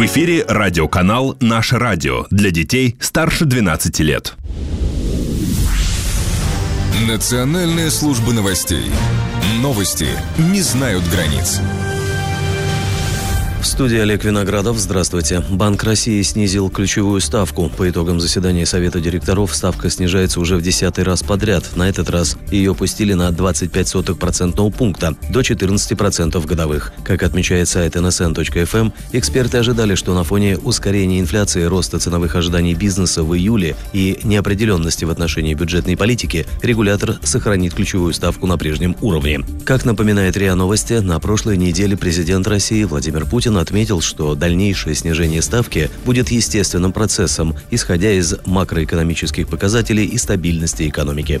В эфире радиоканал «Наше радио» для детей старше 12 лет. Национальная служба новостей. Новости не знают границ. В студии Олег Виноградов. Здравствуйте. Банк России снизил ключевую ставку. По итогам заседания Совета директоров ставка снижается уже в 10-й раз подряд. На этот раз ее опустили на 0,25% пункта, до 14% годовых. Как отмечает сайт nsn.fm, эксперты ожидали, что на фоне ускорения инфляции, роста ценовых ожиданий бизнеса в июле и неопределенности в отношении бюджетной политики, регулятор сохранит ключевую ставку на прежнем уровне. Как напоминает РИА Новости, на прошлой неделе президент России Владимир Путин отметил, что дальнейшее снижение ставки будет естественным процессом, исходя из макроэкономических показателей и стабильности экономики.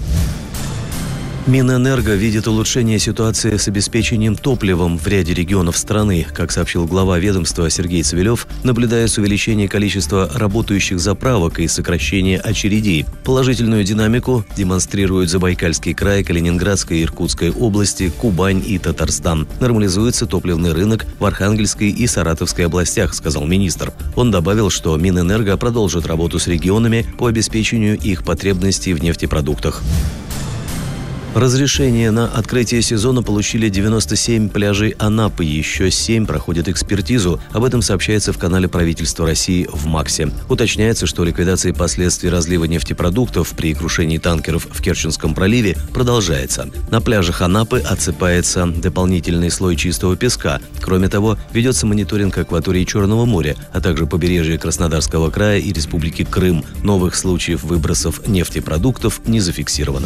Минэнерго видит улучшение ситуации с обеспечением топливом в ряде регионов страны. Как сообщил глава ведомства Сергей Цивилев, наблюдается увеличение количества работающих заправок и сокращение очередей. Положительную динамику демонстрируют Забайкальский край, Калининградская и Иркутская области, Кубань и Татарстан. Нормализуется топливный рынок в Архангельской и Саратовской областях, сказал министр. Он добавил, что Минэнерго продолжит работу с регионами по обеспечению их потребностей в нефтепродуктах. Разрешение на открытие сезона получили 97 пляжей Анапы, еще 7 проходят экспертизу. Об этом сообщается в канале правительства России в МАКСе. Уточняется, что ликвидация последствий разлива нефтепродуктов при крушении танкеров в Керченском проливе продолжается. На пляжах Анапы отсыпается дополнительный слой чистого песка. Кроме того, ведется мониторинг акватории Черного моря, а также побережья Краснодарского края и Республики Крым. Новых случаев выбросов нефтепродуктов не зафиксировано.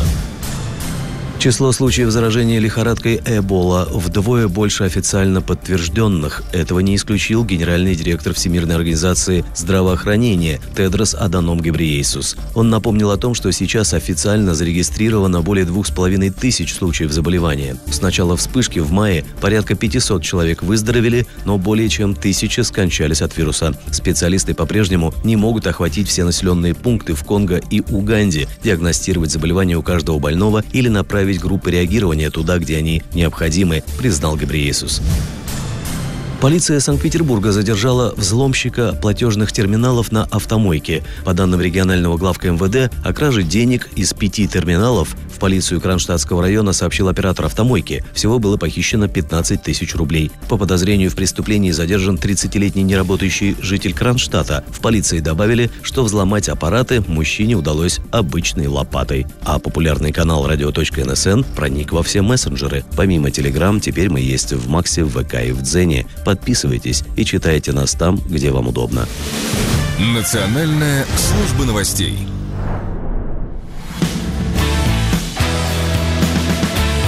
Число случаев заражения лихорадкой Эбола вдвое больше официально подтвержденных. Этого не исключил генеральный директор Всемирной организации здравоохранения Тедрос Аданом Гебрейесус. Он напомнил о том, что сейчас официально зарегистрировано более 2500 случаев заболевания. С начала вспышки в мае порядка 500 человек выздоровели, но более чем 1000 скончались от вируса. Специалисты по-прежнему не могут охватить все населенные пункты в Конго и Уганде, диагностировать заболевание у каждого больного или направить группы реагирования туда, где они необходимы, признал Гебрейесус. Полиция Санкт-Петербурга задержала взломщика платежных терминалов на автомойке. По данным регионального главка МВД, о краже денег из 5 терминалов в полицию Кронштадтского района сообщил оператор автомойки. Всего было похищено 15 тысяч рублей. По подозрению в преступлении задержан 30-летний неработающий житель Кронштадта. В полиции добавили, что взломать аппараты мужчине удалось обычной лопатой. А популярный канал radio.nsn проник во все мессенджеры. Помимо Telegram, теперь мы есть в МАКСе, в ВК и в Дзене. Подписывайтесь и читайте нас там, где вам удобно. Национальная служба новостей.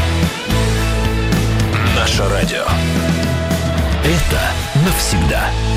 Наше радио. Это навсегда.